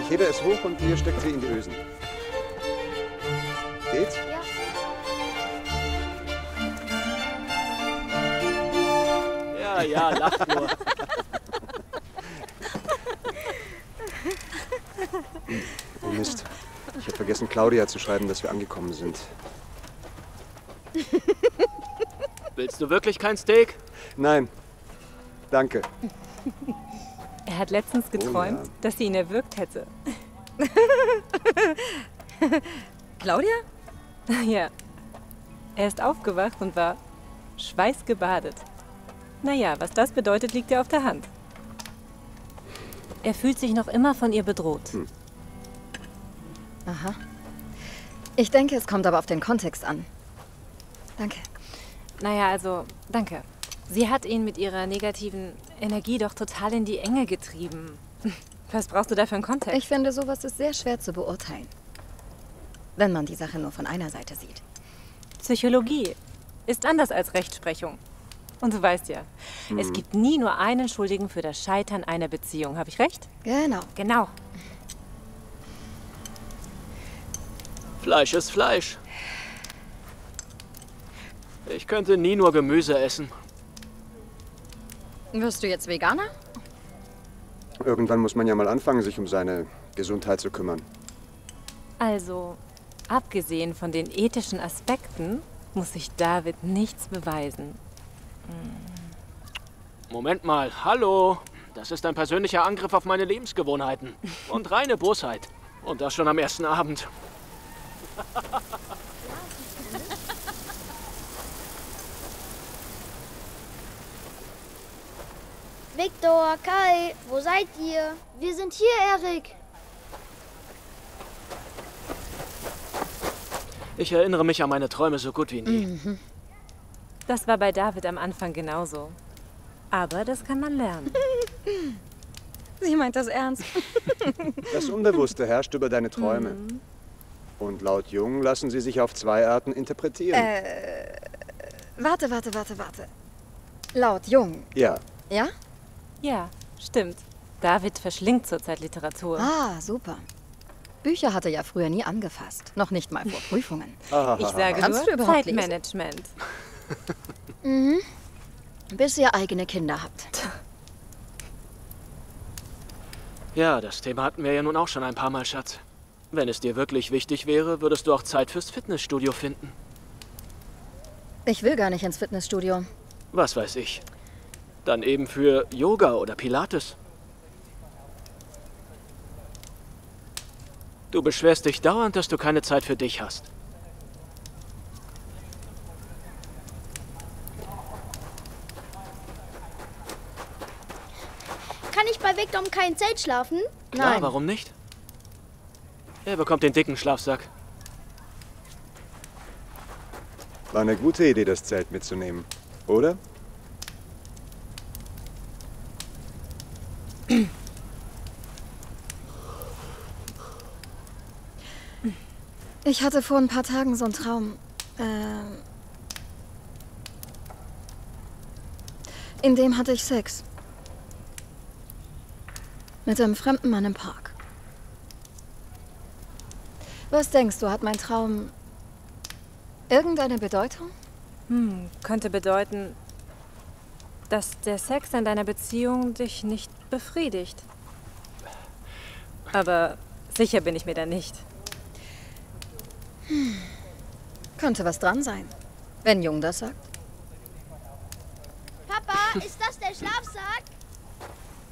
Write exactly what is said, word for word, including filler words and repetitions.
Ich hebe es hoch und ihr steckt sie in die Ösen. Geht's? Ja. Ja, ja, lacht nur. Oh Mist. Ich habe vergessen, Claudia zu schreiben, dass wir angekommen sind. Willst du wirklich kein Steak? Nein. Danke. Er hat letztens geträumt, Oh ja. dass sie ihn erwürgt hätte. Claudia? Ja. Er ist aufgewacht und war schweißgebadet. Naja, was das bedeutet, liegt ja auf der Hand. Er fühlt sich noch immer von ihr bedroht. Hm. Aha. Ich denke, es kommt aber auf den Kontext an. Danke. Naja, also, danke. Sie hat ihn mit ihrer negativen Energie doch total in die Enge getrieben. Was brauchst du da für einen Kontext? Ich finde, sowas ist sehr schwer zu beurteilen. Wenn man die Sache nur von einer Seite sieht. Psychologie ist anders als Rechtsprechung. Und du weißt ja, Hm. es gibt nie nur einen Schuldigen für das Scheitern einer Beziehung. Habe ich recht? Genau. Genau. Fleisch ist Fleisch. Ich könnte nie nur Gemüse essen. Wirst du jetzt Veganer? Irgendwann muss man ja mal anfangen, sich um seine Gesundheit zu kümmern. Also, abgesehen von den ethischen Aspekten, muss sich David nichts beweisen. Moment mal, hallo. Das ist ein persönlicher Angriff auf meine Lebensgewohnheiten. Und reine Bosheit. Und das schon am ersten Abend. Victor, Kai, wo seid ihr? Wir sind hier, Erik. Ich erinnere mich an meine Träume so gut wie nie. Mhm. Das war bei David am Anfang genauso. Aber das kann man lernen. Sie meint das ernst. Das Unbewusste herrscht über deine Träume. Mhm. Und laut Jung lassen sie sich auf zwei Arten interpretieren. Äh, warte, warte, warte, warte. Laut Jung, Ja. ja? Ja, stimmt. David verschlingt zurzeit Literatur. Ah, super. Bücher hat er ja früher nie angefasst. Noch nicht mal vor Prüfungen. Ich sage Kannst du nur überhaupt lesen? Zeitmanagement. Mhm. Bis ihr eigene Kinder habt. Ja, das Thema hatten wir ja nun auch schon ein paar Mal, Schatz. Wenn es dir wirklich wichtig wäre, würdest du auch Zeit fürs Fitnessstudio finden. Ich will gar nicht ins Fitnessstudio. Was weiß ich. Dann eben für Yoga oder Pilates. Du beschwerst dich dauernd, dass du keine Zeit für dich hast. Kann ich bei Victor um kein Zelt schlafen? Klar, Nein. warum nicht? Er bekommt den dicken Schlafsack. War eine gute Idee, das Zelt mitzunehmen, oder? Ich hatte vor ein paar Tagen so einen Traum. Ähm, in dem hatte ich Sex. Mit einem fremden Mann im Park. Was denkst du, hat mein Traum irgendeine Bedeutung? Hm, könnte bedeuten, dass der Sex in deiner Beziehung dich nicht befriedigt. Aber sicher bin ich mir da nicht. Hm. Könnte was dran sein, wenn Jung das sagt. Papa, ist das der Schlafsack?